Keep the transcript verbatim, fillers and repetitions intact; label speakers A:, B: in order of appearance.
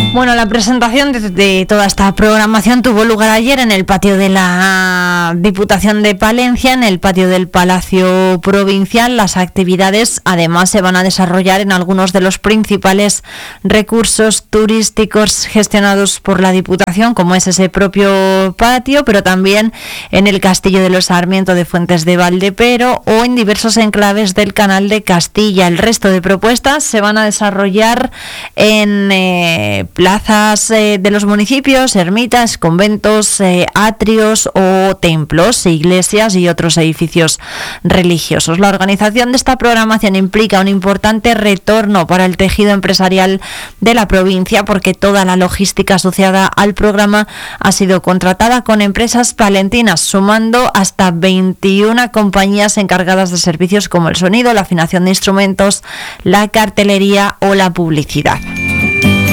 A: Bueno, la presentación de, de toda esta programación tuvo lugar ayer en el patio de la Diputación de Palencia, en el patio del Palacio Provincial. Las actividades además se van a desarrollar en algunos de los principales recursos turísticos gestionados por la Diputación, como es ese propio patio, pero también en el Castillo de los Sarmiento de Fuentes de Valdepero o en diversos enclaves del Canal de Castilla. El resto de propuestas se van a desarrollar en eh, plazas eh, de los municipios, ermitas, conventos, eh, atrios o templos, iglesias y otros edificios religiosos. La organización de esta programación implica un importante retorno para el tejido empresarial de la provincia, porque toda la logística asociada al programa ha sido contratada con empresas palentinas, sumando hasta veintiuna compañías encargadas de servicios como el sonido, la afinación de instrumentos, la cartelería o la publicidad.